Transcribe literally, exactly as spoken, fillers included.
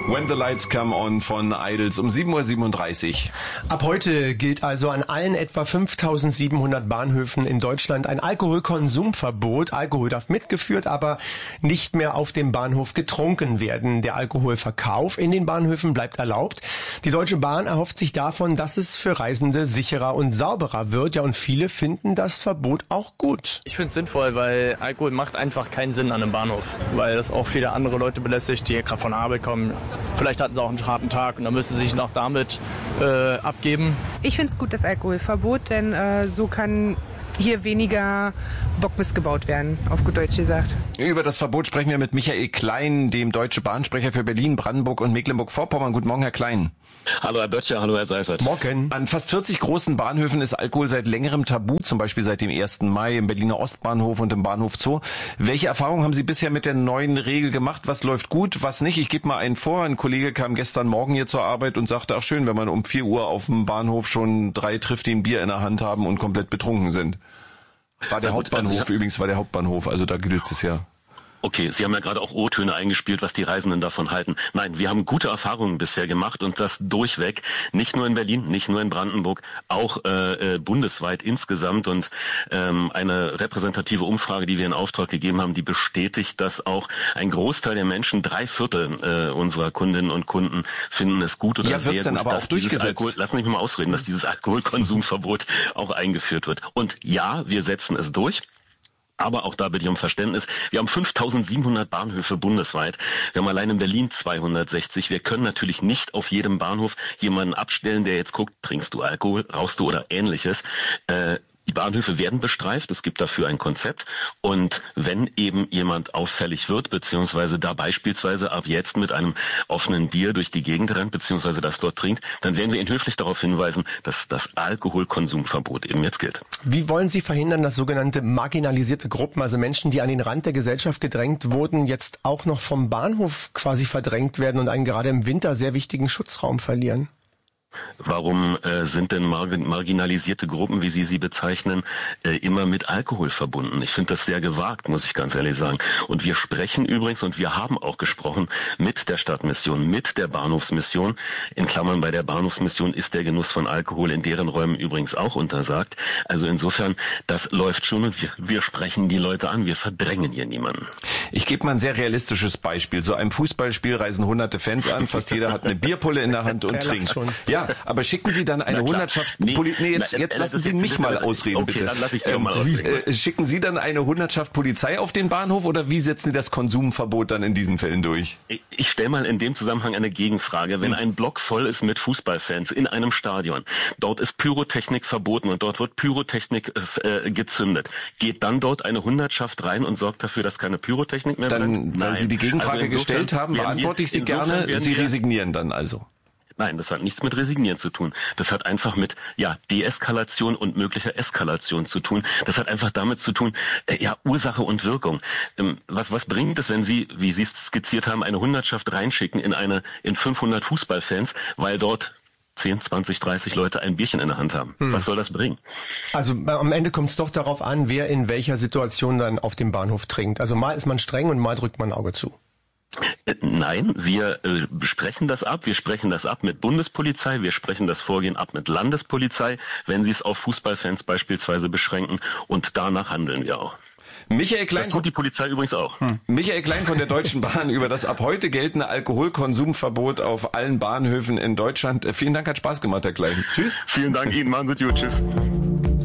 When the Lights Come On von Idols um sieben Uhr siebenunddreißig. Ab heute gilt also an allen etwa fünftausendsiebenhundert Bahnhöfen in Deutschland ein Alkoholkonsumverbot. Alkohol darf mitgeführt, aber nicht mehr auf dem Bahnhof getrunken werden. Der Alkoholverkauf in den Bahnhöfen bleibt erlaubt. Die Deutsche Bahn erhofft sich davon, dass es für Reisende sicherer und sauberer wird. Ja, und viele finden das Verbot auch gut. Ich finde es sinnvoll, weil Alkohol macht einfach keinen Sinn an einem Bahnhof, weil das auch viele andere Leute belästigt, die gerade von der Arbeit kommen. Vielleicht hatten sie auch einen harten Tag und dann müssen sie sich noch damit äh, abgeben. Ich finde es gut, das Alkoholverbot, denn äh, so kann hier weniger Bockmist gebaut werden, auf gut Deutsch gesagt. Über das Verbot sprechen wir mit Michael Klein, dem Deutsche Bahnsprecher für Berlin, Brandenburg und Mecklenburg-Vorpommern. Guten Morgen, Herr Klein. Hallo, Herr Böttcher, hallo, Herr Seifert. Morgen. An fast vierzig großen Bahnhöfen ist Alkohol seit längerem Tabu, zum Beispiel seit dem ersten Mai im Berliner Ostbahnhof und im Bahnhof Zoo. Welche Erfahrungen haben Sie bisher mit der neuen Regel gemacht? Was läuft gut, was nicht? Ich gebe mal einen vor. Ein Kollege kam gestern Morgen hier zur Arbeit und sagte, ach schön, wenn man um vier Uhr auf dem Bahnhof schon drei trifft, die ein Bier in der Hand haben und komplett betrunken sind. War der Hauptbahnhof, also übrigens war der Hauptbahnhof, also da gilt es ja. Okay, Sie haben ja gerade auch O-Töne eingespielt, was die Reisenden davon halten. Nein, wir haben gute Erfahrungen bisher gemacht und das durchweg. Nicht nur in Berlin, nicht nur in Brandenburg, auch äh, äh, bundesweit insgesamt. Und ähm, eine repräsentative Umfrage, die wir in Auftrag gegeben haben, die bestätigt, dass auch ein Großteil der Menschen, drei Viertel äh, unserer Kundinnen und Kunden, finden es gut oder ja, sehr dann gut, aber dass auch durchgesetzt. Alkohol, lass mich mal ausreden, dass dieses Alkoholkonsumverbot auch eingeführt wird. Und ja, wir setzen es durch. Aber auch da bitte ich um Verständnis. Wir haben fünftausendsiebenhundert Bahnhöfe bundesweit. Wir haben allein in Berlin zweihundertsechzig. Wir können natürlich nicht auf jedem Bahnhof jemanden abstellen, der jetzt guckt, trinkst du Alkohol, rauchst du oder ähnliches. Äh, Die Bahnhöfe werden bestreift, es gibt dafür ein Konzept und wenn eben jemand auffällig wird, beziehungsweise da beispielsweise ab jetzt mit einem offenen Bier durch die Gegend rennt, beziehungsweise das dort trinkt, dann werden wir ihn höflich darauf hinweisen, dass das Alkoholkonsumverbot eben jetzt gilt. Wie wollen Sie verhindern, dass sogenannte marginalisierte Gruppen, also Menschen, die an den Rand der Gesellschaft gedrängt wurden, jetzt auch noch vom Bahnhof quasi verdrängt werden und einen gerade im Winter sehr wichtigen Schutzraum verlieren? Warum äh, sind denn margin- marginalisierte Gruppen, wie Sie sie bezeichnen, äh, immer mit Alkohol verbunden? Ich finde das sehr gewagt, muss ich ganz ehrlich sagen. Und wir sprechen übrigens, und wir haben auch gesprochen, mit der Stadtmission, mit der Bahnhofsmission. In Klammern, bei der Bahnhofsmission ist der Genuss von Alkohol in deren Räumen übrigens auch untersagt. Also insofern, das läuft schon und wir, wir sprechen die Leute an, wir verdrängen hier niemanden. Ich gebe mal ein sehr realistisches Beispiel. So einem Fußballspiel reisen hunderte Fans an, fast jeder hat eine Bierpulle in der Hand und trinkt. Schon. Ja, aber schicken Sie dann eine Hundertschaft... Nee, Poli- nee, jetzt, na, jetzt lassen Sie mich mal ausreden, okay, bitte. Dann lass ich Sie ähm, mal ausreden. Äh, schicken Sie dann eine Hundertschaft Polizei auf den Bahnhof oder wie setzen Sie das Konsumverbot dann in diesen Fällen durch? Ich, ich stelle mal in dem Zusammenhang eine Gegenfrage. Wenn hm. ein Block voll ist mit Fußballfans in einem Stadion, dort ist Pyrotechnik verboten und dort wird Pyrotechnik äh, gezündet, geht dann dort eine Hundertschaft rein und sorgt dafür, dass keine Pyrotechnik mehr dann, brennt? Weil Sie die Gegenfrage also gestellt haben, beantworte ich sie gerne. Sie resignieren dann also. Nein, das hat nichts mit Resignieren zu tun. Das hat einfach mit ja Deeskalation und möglicher Eskalation zu tun. Das hat einfach damit zu tun, äh, ja Ursache und Wirkung. Ähm, was was bringt es, wenn Sie, wie Sie es skizziert haben, eine Hundertschaft reinschicken in eine in fünfhundert Fußballfans, weil dort zehn, zwanzig, dreißig Leute ein Bierchen in der Hand haben? Hm. Was soll das bringen? Also am Ende kommt es doch darauf an, wer in welcher Situation dann auf dem Bahnhof trinkt. Also mal ist man streng und mal drückt man ein Auge zu. Nein, wir äh, sprechen das ab. Wir sprechen das ab mit Bundespolizei. Wir sprechen das Vorgehen ab mit Landespolizei, wenn sie es auf Fußballfans beispielsweise beschränken. Und danach handeln wir auch. Michael Klein, das tut die Polizei übrigens auch. Hm. Michael Klein von der Deutschen Bahn über das ab heute geltende Alkoholkonsumverbot auf allen Bahnhöfen in Deutschland. Vielen Dank, hat Spaß gemacht, Herr Klein. Tschüss. Vielen Dank Ihnen. Machen Sie es gut. Tschüss.